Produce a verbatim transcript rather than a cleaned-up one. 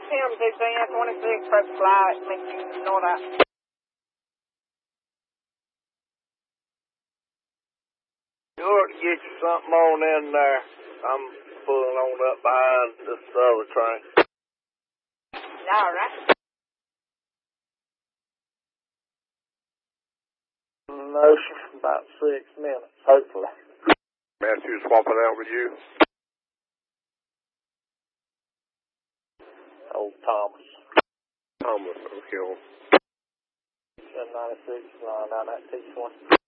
Tim, two ten, twenty-six, press flight, make you know that. You ought to get you something on in there. I'm pulling on up behind this other train. All right. Motion for about six minutes, hopefully. Matthew swapping out with you. Old Thomas. Thomas, okay. seven ninety-six, nine nine T twenty.